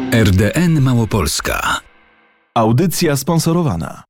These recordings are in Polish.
RDN Małopolska. Audycja sponsorowana.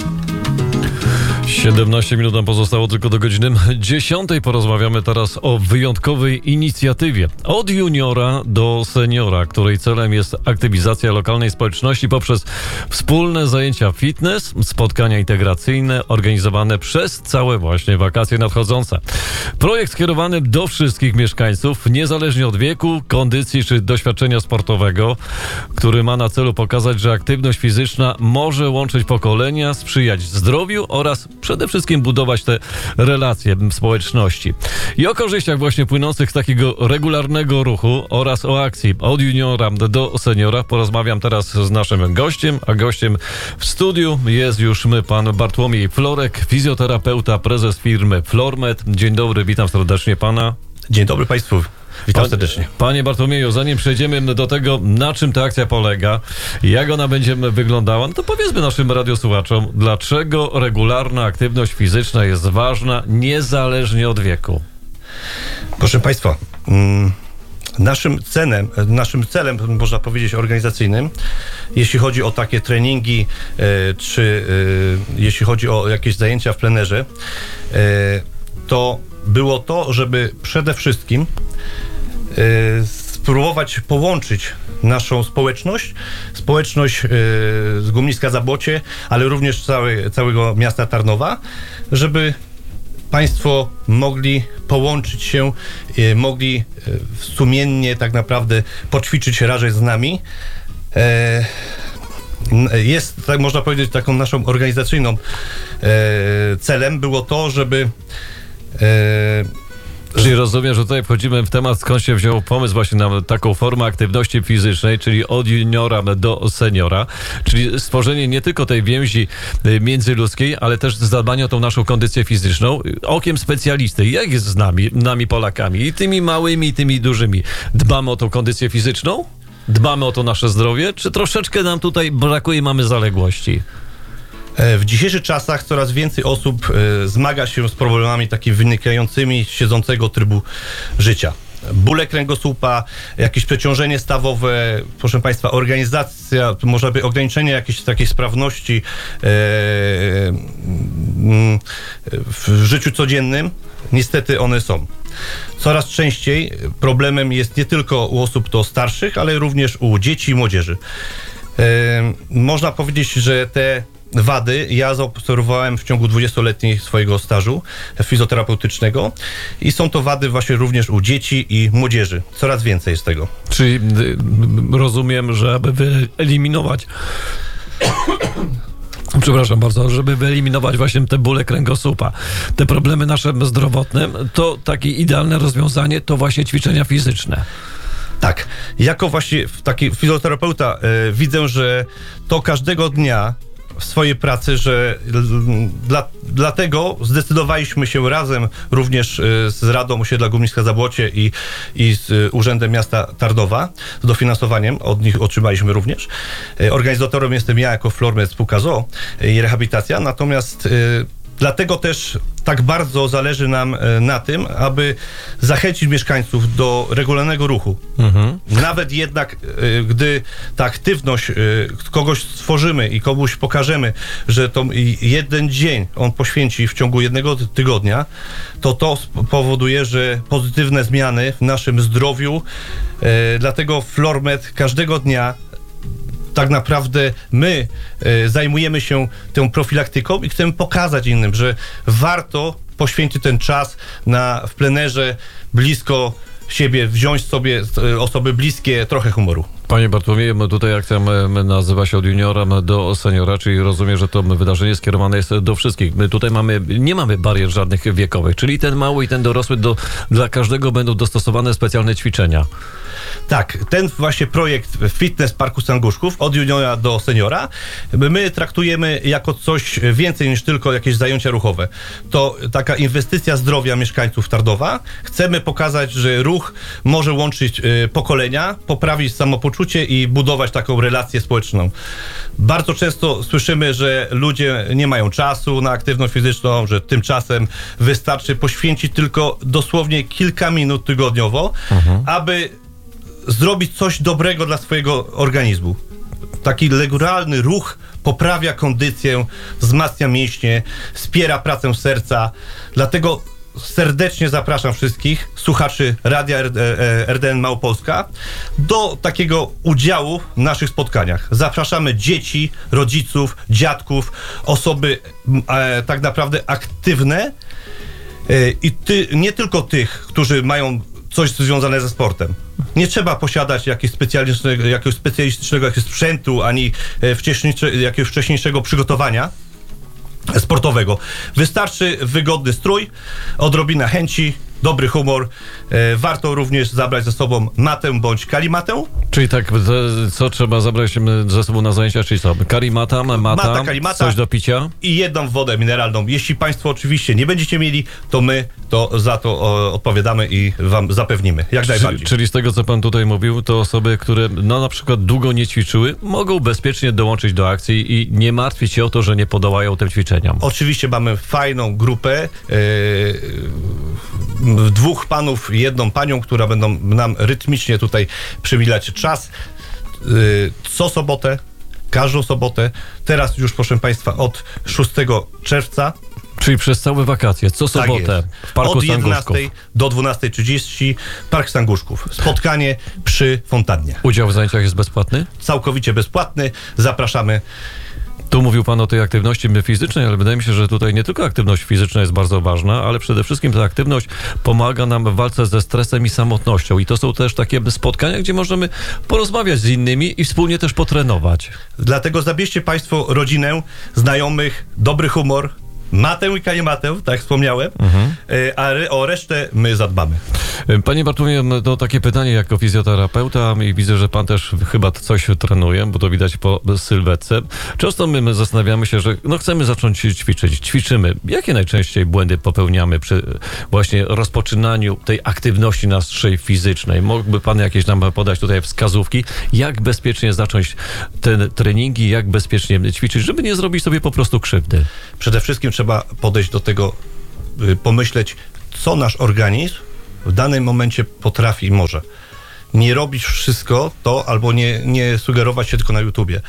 17 minut nam pozostało tylko do godziny 10. Porozmawiamy teraz o wyjątkowej inicjatywie. Od juniora do seniora, której celem jest aktywizacja lokalnej społeczności poprzez wspólne zajęcia fitness, spotkania integracyjne organizowane przez całe właśnie wakacje nadchodzące. Projekt skierowany do wszystkich mieszkańców, niezależnie od wieku, kondycji czy doświadczenia sportowego, który ma na celu pokazać, że aktywność fizyczna może łączyć pokolenia, sprzyjać zdrowiu oraz przede wszystkim budować te relacje w społeczności. I o korzyściach właśnie płynących z takiego regularnego ruchu oraz o akcji od juniora do seniora porozmawiam teraz z naszym gościem, a gościem w studiu jest już pan Bartłomiej Florek, fizjoterapeuta, prezes firmy Flormed. Dzień dobry, witam serdecznie pana. Dzień dobry Państwu. Witam serdecznie. Panie Bartłomieju, zanim przejdziemy do tego, na czym ta akcja polega, jak ona będzie wyglądała, no to powiedzmy naszym radiosłuchaczom, dlaczego regularna aktywność fizyczna jest ważna, niezależnie od wieku. Proszę Państwa, naszym celem, można powiedzieć, organizacyjnym, jeśli chodzi o takie treningi, czy jeśli chodzi o jakieś zajęcia w plenerze, to było to, żeby przede wszystkim spróbować połączyć naszą społeczność z Górnicka Zabłocie, ale również całego miasta Tarnowa, żeby Państwo mogli połączyć się, mogli sumiennie tak naprawdę poćwiczyć razem z nami. Jest, tak można powiedzieć, taką naszą organizacyjną celem było to, żeby Czyli rozumiem, że tutaj wchodzimy w temat, skąd się wziął pomysł właśnie na taką formę aktywności fizycznej, czyli od juniora do seniora, czyli stworzenie nie tylko tej więzi międzyludzkiej, ale też zadbanie o tą naszą kondycję fizyczną okiem specjalisty. Jak jest z nami Polakami, i tymi małymi, i tymi dużymi? Dbamy o tą kondycję fizyczną? Dbamy o to nasze zdrowie? Czy troszeczkę nam tutaj brakuje, mamy zaległości? W dzisiejszych czasach coraz więcej osób zmaga się z problemami takimi wynikającymi z siedzącego trybu życia. Bóle kręgosłupa, jakieś przeciążenie stawowe, proszę Państwa, organizacja, może by ograniczenie jakiejś takiej sprawności w życiu codziennym, niestety one są. Coraz częściej problemem jest nie tylko u osób to starszych, ale również u dzieci i młodzieży. Można powiedzieć, że te wady ja zaobserwowałem w ciągu 20-letnich swojego stażu fizjoterapeutycznego i są to wady właśnie również u dzieci i młodzieży. Coraz więcej jest tego. Czyli rozumiem, że aby wyeliminować przepraszam bardzo, żeby wyeliminować właśnie te bóle kręgosłupa, te problemy nasze zdrowotne, to takie idealne rozwiązanie to właśnie ćwiczenia fizyczne. Tak. Jako właśnie taki fizjoterapeuta widzę, że to każdego dnia w swojej pracy, że dlatego zdecydowaliśmy się razem również z Radą Osiedla Górnicka Zabłocie i z Urzędem Miasta Tarnowa z dofinansowaniem, od nich otrzymaliśmy również. Organizatorem jestem ja jako Flormed spółka z o.o. i rehabilitacja, natomiast dlatego też tak bardzo zależy nam na tym, aby zachęcić mieszkańców do regularnego ruchu. Nawet jednak, gdy ta aktywność kogoś stworzymy i komuś pokażemy, że to jeden dzień on poświęci w ciągu jednego tygodnia, to powoduje, że pozytywne zmiany w naszym zdrowiu, dlatego Flormed każdego dnia tak naprawdę my zajmujemy się tą profilaktyką i chcemy pokazać innym, że warto poświęcić ten czas w plenerze blisko siebie, wziąć sobie osoby bliskie, trochę humoru. Panie Bartłomieju, tutaj akcja nazywa się od juniora do seniora, czyli rozumiem, że to wydarzenie skierowane jest do wszystkich. My tutaj nie mamy barier żadnych wiekowych, czyli ten mały i ten dorosły, dla każdego będą dostosowane specjalne ćwiczenia. Tak, ten właśnie projekt Fitness Parku Sanguszków od juniora do seniora my traktujemy jako coś więcej niż tylko jakieś zajęcia ruchowe. To taka inwestycja zdrowia mieszkańców Tarnowa. Chcemy pokazać, że ruch może łączyć pokolenia, poprawić samopoczucie i budować taką relację społeczną. Bardzo często słyszymy, że ludzie nie mają czasu na aktywność fizyczną, że tymczasem wystarczy poświęcić tylko dosłownie kilka minut tygodniowo, aby zrobić coś dobrego dla swojego organizmu. Taki regularny ruch poprawia kondycję, wzmacnia mięśnie, wspiera pracę serca. Dlatego serdecznie zapraszam wszystkich słuchaczy Radia RDN Małopolska do takiego udziału w naszych spotkaniach. Zapraszamy dzieci, rodziców, dziadków, osoby tak naprawdę aktywne i nie tylko tych, którzy mają coś związane ze sportem. Nie trzeba posiadać jakiegoś specjalistycznego sprzętu, ani jakiegoś wcześniejszego przygotowania sportowego. Wystarczy wygodny strój, odrobina chęci, dobry humor. Warto również zabrać ze sobą matę bądź kalimatę. Czyli tak, co trzeba zabrać ze sobą na zajęcia, czyli co? Kalimata, mata, kalimata, coś do picia? I jedną wodę mineralną. Jeśli państwo oczywiście nie będziecie mieli, to my za to odpowiadamy i wam zapewnimy. Jak najbardziej. Czyli z tego, co pan tutaj mówił, to osoby, które na przykład długo nie ćwiczyły, mogą bezpiecznie dołączyć do akcji i nie martwić się o to, że nie podołają tym ćwiczeniom. Oczywiście mamy fajną grupę, dwóch panów i jedną panią, która będą nam rytmicznie tutaj przymilać czas. Co sobotę, każdą sobotę, teraz już proszę państwa od 6 czerwca. Czyli przez całe wakacje, co sobotę w Parku od Sanguszków. 11 do 12:30 Park Sanguszków. Spotkanie przy fontannie. Udział w zajęciach jest bezpłatny? Całkowicie bezpłatny. Zapraszamy. Tu mówił pan o tej aktywności fizycznej, ale wydaje mi się, że tutaj nie tylko aktywność fizyczna jest bardzo ważna, ale przede wszystkim ta aktywność pomaga nam w walce ze stresem i samotnością. I to są też takie spotkania, gdzie możemy porozmawiać z innymi i wspólnie też potrenować. Dlatego zabierzcie państwo rodzinę, znajomych, dobry humor, matę i kalimatę, tak jak wspomniałem, a o resztę my zadbamy. Panie Bartłomieju, to takie pytanie jako fizjoterapeuta i widzę, że pan też chyba coś trenuje, bo to widać po sylwetce. Często my zastanawiamy się, że chcemy zacząć ćwiczyć, ćwiczymy. Jakie najczęściej błędy popełniamy przy właśnie rozpoczynaniu tej aktywności naszej fizycznej? Mógłby pan jakieś nam podać tutaj wskazówki, jak bezpiecznie zacząć te treningi, jak bezpiecznie ćwiczyć, żeby nie zrobić sobie po prostu krzywdy? Przede wszystkim trzeba podejść do tego, pomyśleć, co nasz organizm w danym momencie potrafi i może. Nie robić wszystko to, albo nie sugerować się tylko na YouTubie.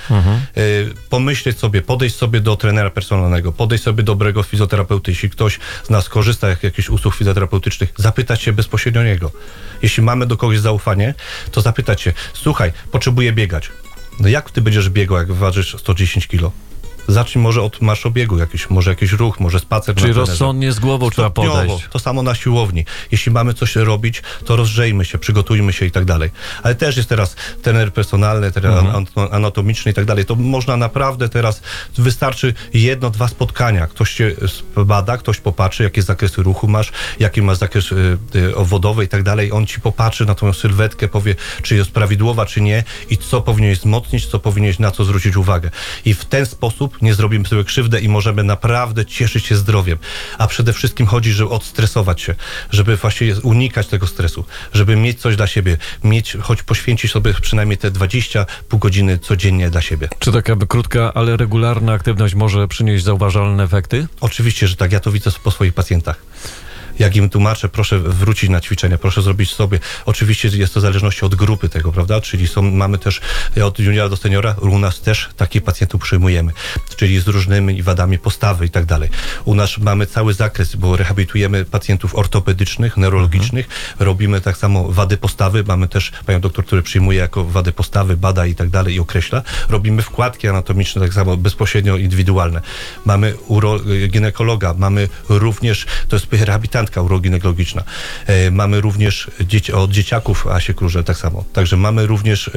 Pomyśleć sobie, podejść sobie do trenera personalnego, podejść sobie do dobrego fizjoterapeuty. Jeśli ktoś z nas korzysta z jakichś usług fizjoterapeutycznych, zapytać się bezpośrednio niego. Jeśli mamy do kogoś zaufanie, to zapytać się, słuchaj, potrzebuję biegać. No jak ty będziesz biegał, jak ważysz 110 kilo? Zacznij może od marszobiegu, może jakiś ruch, może spacer. Czyli rozsądnie z głową trzeba podejść. To samo na siłowni. Jeśli mamy coś robić, to rozgrzejmy się, przygotujmy się i tak dalej. Ale też jest teraz trener personalny, trener anatomiczny i tak dalej. To można naprawdę teraz, wystarczy 1-2 spotkania. Ktoś się bada, ktoś popatrzy, jakie zakresy ruchu masz, jaki masz zakres obwodowy i tak dalej. On ci popatrzy na tą sylwetkę, powie, czy jest prawidłowa, czy nie i co powinieneś wzmocnić, co powinieneś na co zwrócić uwagę. I w ten sposób nie zrobimy sobie krzywdę i możemy naprawdę cieszyć się zdrowiem. A przede wszystkim chodzi, żeby odstresować się, żeby właśnie unikać tego stresu, żeby mieć coś dla siebie, choć poświęcić sobie przynajmniej te 20 pół godziny codziennie dla siebie. Czy taka krótka, ale regularna aktywność może przynieść zauważalne efekty? Oczywiście, że tak. Ja to widzę po swoich pacjentach. Jak im tłumaczę, proszę wrócić na ćwiczenia, proszę zrobić sobie. Oczywiście jest to w zależności od grupy tego, prawda? Czyli mamy też od juniora do seniora, u nas też takich pacjentów przyjmujemy. Czyli z różnymi wadami postawy i tak dalej. U nas mamy cały zakres, bo rehabilitujemy pacjentów ortopedycznych, neurologicznych. Robimy tak samo wady postawy. Mamy też panią doktor, który przyjmuje jako wady postawy, bada i tak dalej i określa. Robimy wkładki anatomiczne tak samo bezpośrednio indywidualne. Mamy ginekologa, mamy również, to jest rehabilitantka uroginekologiczna. Mamy również od dzieciaków Asię Kruże tak samo. Także mamy również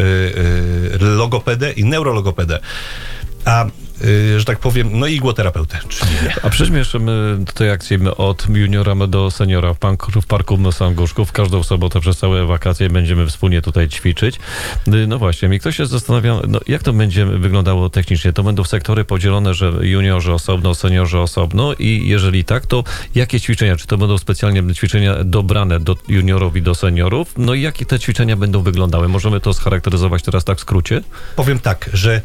logopedę i neurologopedę. A że tak powiem, i igłoterapeutę. A przejdźmy jeszcze do tej akcji od juniora do seniora w Parku Sanguszków. Każdą sobotę przez całe wakacje będziemy wspólnie tutaj ćwiczyć. No właśnie, mi ktoś się zastanawia, jak to będzie wyglądało technicznie. To będą sektory podzielone, że juniorzy osobno, seniorzy osobno i jeżeli tak, to jakie ćwiczenia? Czy to będą specjalnie ćwiczenia dobrane do juniorów i do seniorów? No i jakie te ćwiczenia będą wyglądały? Możemy to scharakteryzować teraz tak w skrócie? Powiem tak, że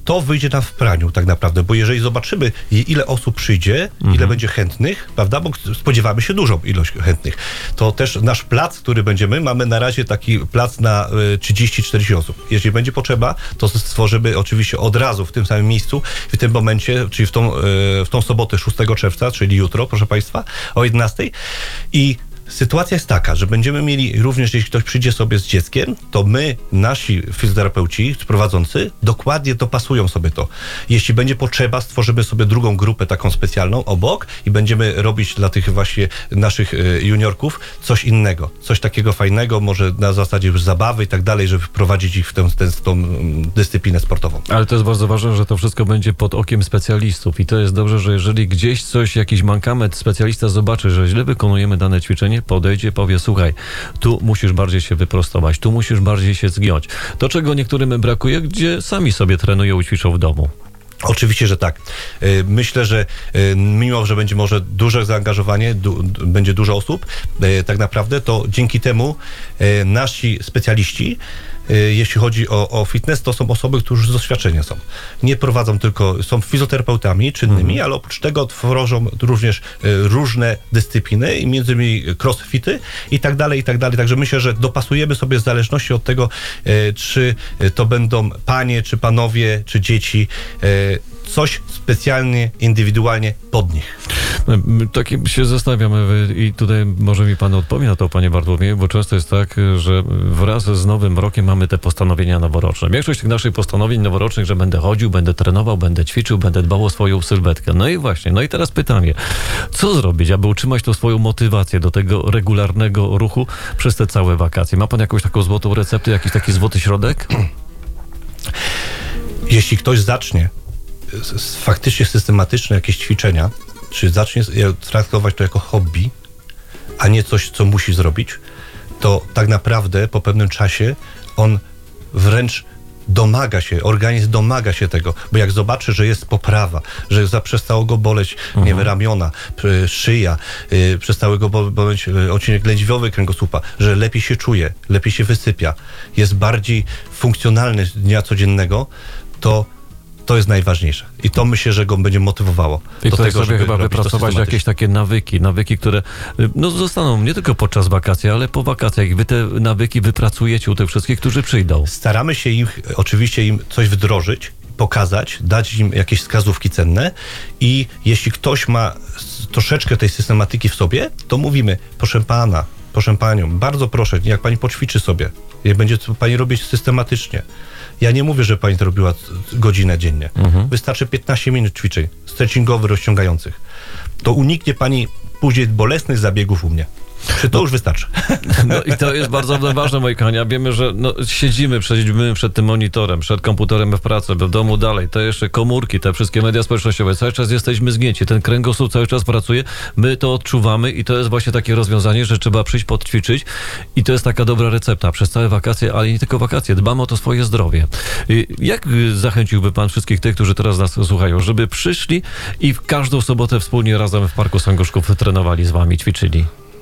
to wyjdzie nam w praniu tak naprawdę, bo jeżeli zobaczymy, ile osób przyjdzie, ile będzie chętnych, prawda, bo spodziewamy się dużą ilość chętnych, to też nasz plac, który mamy na razie taki plac na 30-40 osób. Jeżeli będzie potrzeba, to stworzymy oczywiście od razu w tym samym miejscu, w tym momencie, czyli w tą sobotę 6 czerwca, czyli jutro, proszę Państwa, o 11. I sytuacja jest taka, że będziemy mieli również, jeśli ktoś przyjdzie sobie z dzieckiem, to my, nasi fizjoterapeuci prowadzący, dokładnie dopasują sobie to. Jeśli będzie potrzeba, stworzymy sobie drugą grupę taką specjalną obok i będziemy robić dla tych właśnie naszych juniorków coś innego, coś takiego fajnego, może na zasadzie już zabawy i tak dalej, żeby wprowadzić ich w tą dyscyplinę sportową. Ale to jest bardzo ważne, że to wszystko będzie pod okiem specjalistów i to jest dobrze, że jeżeli gdzieś jakiś mankament specjalista zobaczy, że źle wykonujemy dane ćwiczenie, podejdzie, powie, słuchaj, tu musisz bardziej się wyprostować, tu musisz bardziej się zgiąć. To, czego niektórym brakuje, gdzie sami sobie trenują i ćwiczą w domu. Oczywiście, że tak. Myślę, że mimo, że będzie może duże zaangażowanie, będzie dużo osób, tak naprawdę, to dzięki temu nasi specjaliści, jeśli chodzi o fitness, to są osoby, które już z doświadczenia są. Nie prowadzą tylko, są fizjoterapeutami czynnymi, ale oprócz tego tworzą również różne dyscypliny i między innymi crossfity i tak dalej, i tak dalej. Także myślę, że dopasujemy sobie w zależności od tego, czy to będą panie, czy panowie, czy dzieci, coś specjalnie, indywidualnie pod nich. Takim się zastanawiamy i tutaj może mi pan odpowie na to, panie Bartłomieju, bo często jest tak, że wraz z nowym rokiem mamy te postanowienia noworoczne. Większość tych naszych postanowień noworocznych, że będę chodził, będę trenował, będę ćwiczył, będę dbał o swoją sylwetkę. No i właśnie, no i teraz pytanie, co zrobić, aby utrzymać tą swoją motywację do tego regularnego ruchu przez te całe wakacje? Ma pan jakąś taką złotą receptę, jakiś taki złoty środek? Jeśli ktoś zacznie faktycznie systematyczne jakieś ćwiczenia, czy zacznie traktować to jako hobby, a nie coś, co musi zrobić, to tak naprawdę po pewnym czasie on wręcz domaga się, organizm domaga się tego, bo jak zobaczy, że jest poprawa, że zaprzestało go boleć, nie wiem, ramiona, szyja, przestały go boleć odcinek lędźwiowy kręgosłupa, że lepiej się czuje, lepiej się wysypia, jest bardziej funkcjonalny z dnia codziennego, to jest najważniejsze. I to myślę, że go będzie motywowało. I do tego, tego, żeby chyba wypracować jakieś takie nawyki, które zostaną nie tylko podczas wakacji, ale po wakacjach. Wy te nawyki wypracujecie u tych wszystkich, którzy przyjdą. Staramy się oczywiście im coś wdrożyć, pokazać, dać im jakieś wskazówki cenne i jeśli ktoś ma troszeczkę tej systematyki w sobie, to mówimy, proszę pana, proszę panią, bardzo proszę, jak pani poćwiczy sobie, jak będzie to pani robić systematycznie. Ja nie mówię, że pani to robiła godzinę dziennie. Wystarczy 15 minut ćwiczeń stretchingowych, rozciągających. To uniknie pani później bolesnych zabiegów u mnie. Czy to już wystarczy? No i to jest bardzo ważne, moi kochani. Wiemy, że siedzimy przed tym monitorem, przed komputerem w pracy, w domu dalej, te jeszcze komórki, te wszystkie media społecznościowe, cały czas jesteśmy zgięci, ten kręgosłup cały czas pracuje, my to odczuwamy i to jest właśnie takie rozwiązanie, że trzeba przyjść, podćwiczyć i to jest taka dobra recepta przez całe wakacje, ale nie tylko wakacje, dbamy o to swoje zdrowie. Jak zachęciłby pan wszystkich tych, którzy teraz nas słuchają, żeby przyszli i w każdą sobotę wspólnie razem w Parku Sanguszków trenowali z wami, ćwiczyli?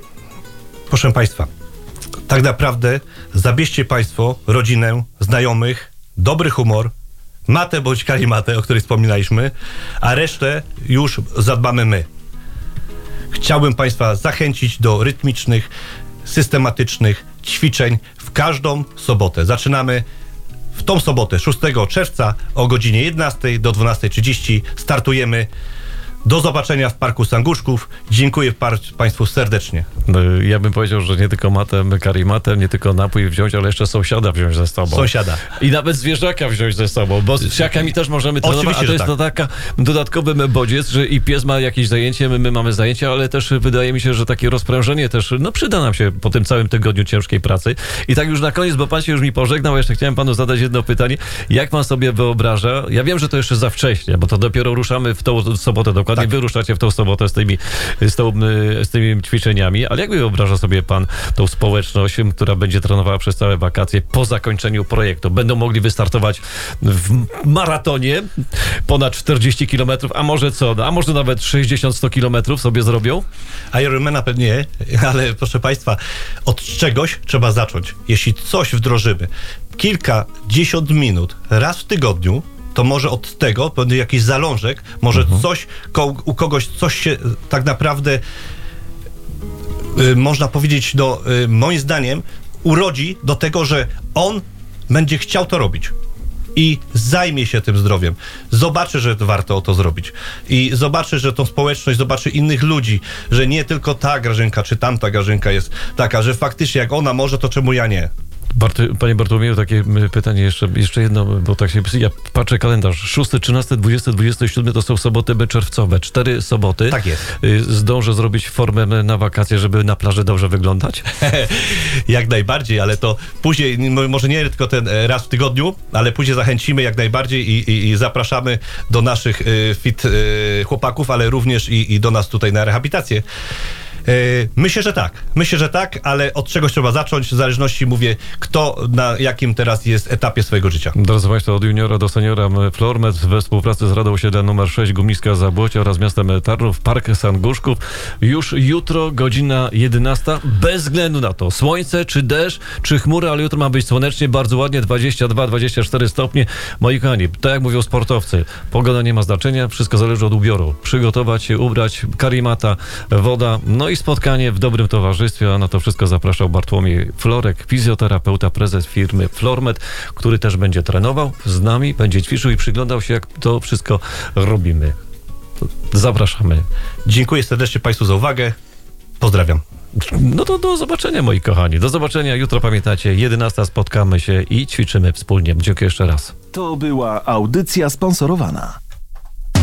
Proszę państwa, tak naprawdę zabierzcie państwo rodzinę, znajomych, dobry humor, matę bądź kalimatę, o której wspominaliśmy, a resztę już zadbamy my. Chciałbym państwa zachęcić do rytmicznych, systematycznych ćwiczeń w każdą sobotę. Zaczynamy w tą sobotę, 6 czerwca o godzinie 11 do 12:30. Startujemy. Do zobaczenia w Parku Sanguszków. Dziękuję państwu serdecznie. Ja bym powiedział, że nie tylko karimatę, nie tylko napój wziąć, ale jeszcze sąsiada wziąć ze sobą. Sąsiada. I nawet zwierzaka wziąć ze sobą, bo z psiakami też możemy trenować, oczywiście, a to jest to taka dodatkowy bodziec, że i pies ma jakieś zajęcie, my mamy zajęcia, ale też wydaje mi się, że takie rozprężenie też przyda nam się po tym całym tygodniu ciężkiej pracy. I tak już na koniec, bo pan się już mi pożegnał, jeszcze chciałem panu zadać jedno pytanie. Jak pan sobie wyobraża, ja wiem, że to jeszcze za wcześnie, bo to dopiero ruszamy w tą sobotę dokładnie, tak. Wy ruszacie w tą sobotę z tymi ćwiczeniami, ale jak wyobraża sobie pan tą społeczność, która będzie trenowała przez całe wakacje po zakończeniu projektu? Będą mogli wystartować w maratonie ponad 40 km, a może nawet 60-100 km sobie zrobią? Ironmana pewnie, ale proszę państwa, od czegoś trzeba zacząć. Jeśli coś wdrożymy, kilkadziesiąt minut raz w tygodniu, to może od tego będzie jakiś zalążek, może coś, u kogoś coś się tak naprawdę można powiedzieć, moim zdaniem urodzi do tego, że on będzie chciał to robić i zajmie się tym zdrowiem. Zobaczy, że warto o to zrobić. I zobaczy, że tą społeczność, zobaczy innych ludzi, że nie tylko ta Grażynka, czy tamta Grażynka jest taka, że faktycznie jak ona może, to czemu ja nie? Panie Bartłomieju, takie pytanie jeszcze jedno, bo tak się ja patrzę kalendarz. 6, 13, 20, 27 to są soboty czerwcowe. 4 soboty. Tak jest. Zdążę zrobić formę na wakacje, żeby na plaży dobrze wyglądać? Jak najbardziej, ale to później, może nie tylko ten raz w tygodniu, ale później zachęcimy jak najbardziej i zapraszamy do naszych fit chłopaków, ale również i do nas tutaj na rehabilitację. Myślę, że tak, ale od czegoś trzeba zacząć, w zależności, mówię, kto na jakim teraz jest etapie swojego życia. Drodzy Państwo, od juniora do seniora Flormet we współpracy z Radą Osiedla nr 6 Gumiska Zabłocie oraz miastem Tarnów, Park Sangłuszków. Już jutro godzina 11, bez względu na to, słońce, czy deszcz, czy chmury, ale jutro ma być słonecznie, bardzo ładnie, 22-24 stopnie. Moi kochani, tak jak mówią sportowcy, pogoda nie ma znaczenia, wszystko zależy od ubioru. Przygotować się, ubrać, karimata, woda, no i spotkanie w dobrym towarzystwie, a na to wszystko zapraszał Bartłomiej Florek, fizjoterapeuta, prezes firmy Flormet, który też będzie trenował z nami, będzie ćwiczył i przyglądał się, jak to wszystko robimy. Zapraszamy. Dziękuję serdecznie Państwu za uwagę. Pozdrawiam. No to do zobaczenia, moi kochani. Do zobaczenia. Jutro, pamiętacie, 11 spotkamy się i ćwiczymy wspólnie. Dziękuję jeszcze raz. To była audycja sponsorowana.